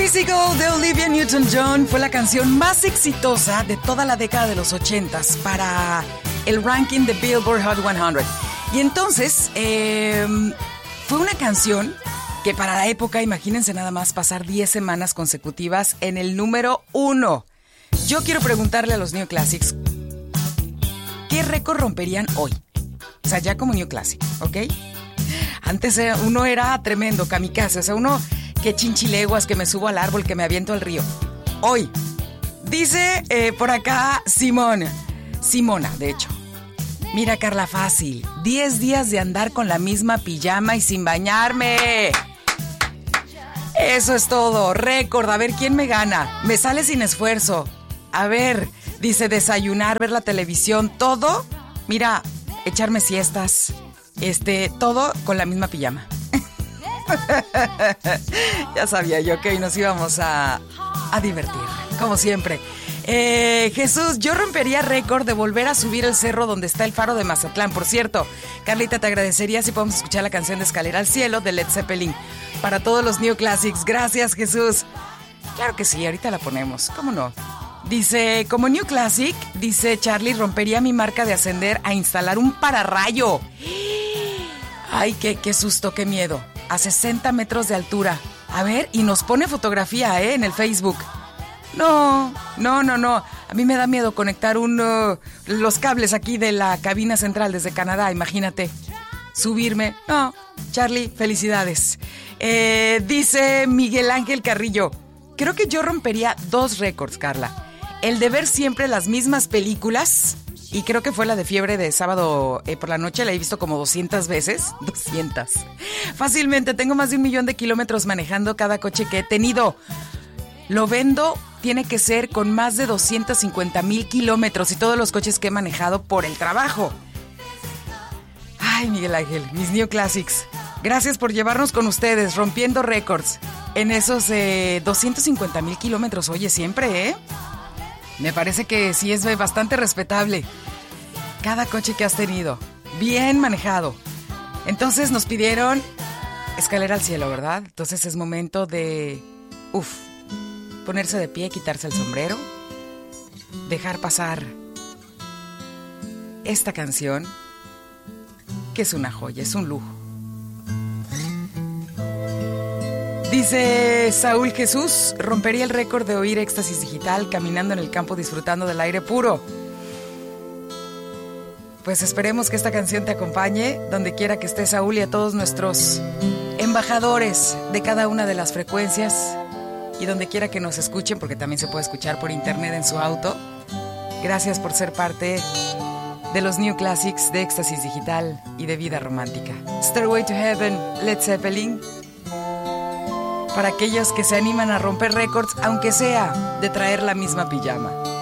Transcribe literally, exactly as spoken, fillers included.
Physical de Olivia Newton-John fue la canción más exitosa de toda la década de los ochentas para el ranking de Billboard Hot cien. Y entonces, eh, fue una canción que para la época, imagínense nada más, pasar diez semanas consecutivas en el número uno. Yo quiero preguntarle a los New Classics, ¿qué récord romperían hoy? O sea, ya como New Classic, ¿ok? Antes uno era tremendo, kamikaze, o sea, uno que chinchileguas, que me subo al árbol, que me aviento al río. Hoy, dice eh, por acá Simón, Simona, de hecho. Mira, Carla, fácil, diez días de andar con la misma pijama y sin bañarme. Eso es todo, récord, a ver quién me gana. Me sale sin esfuerzo. A ver, dice desayunar, ver la televisión, todo. Mira, echarme siestas, este, todo con la misma pijama. Ya sabía yo que hoy nos íbamos a, a divertir, como siempre. Eh, Jesús, yo rompería récord de volver a subir el cerro donde está el faro de Mazatlán. Por cierto, Carlita, te agradecería si podemos escuchar la canción de Escalera al Cielo de Led Zeppelin para todos los New Classics. Gracias, Jesús. Claro que sí, ahorita la ponemos, ¿cómo no? Dice, como New Classic, dice Charlie, rompería mi marca de ascender a instalar un pararrayo. Ay, qué, qué susto, qué miedo. A sesenta metros de altura. A ver, y nos pone fotografía, ¿eh? En el Facebook. No, no, no, no. A mí me da miedo conectar un, uh, los cables aquí de la cabina central desde Canadá, imagínate. Subirme. No, Charlie, felicidades. Eh, dice Miguel Ángel Carrillo, creo que yo rompería dos récords, Carla. El de ver siempre las mismas películas, y creo que fue la de Fiebre de sábado eh, por la noche, la he visto como doscientas veces. doscientas. Fácilmente, tengo más de un millón de kilómetros manejando cada coche que he tenido. Lo vendo, tiene que ser con más de doscientos cincuenta mil kilómetros y todos los coches que he manejado por el trabajo. Ay, Miguel Ángel, mis New Classics. Gracias por llevarnos con ustedes, rompiendo récords en esos eh, doscientos cincuenta mil kilómetros. Oye, siempre, ¿eh? Me parece que sí es bastante respetable. Cada coche que has tenido, bien manejado. Entonces nos pidieron Escalera al Cielo, ¿verdad? Entonces es momento de... Uf, ponerse de pie, quitarse el sombrero, dejar pasar esta canción, que es una joya, es un lujo. Dice Saúl Jesús, rompería el récord de oír Éxtasis Digital caminando en el campo disfrutando del aire puro. Pues esperemos que esta canción te acompañe donde quiera que estés, Saúl, y a todos nuestros embajadores de cada una de las frecuencias y donde quiera que nos escuchen, porque también se puede escuchar por internet en su auto. Gracias por ser parte de los New Classics de Éxtasis Digital y de Vida Romántica. Stairway to Heaven, Led Zeppelin. Para aquellos que se animan a romper récords, aunque sea de traer la misma pijama.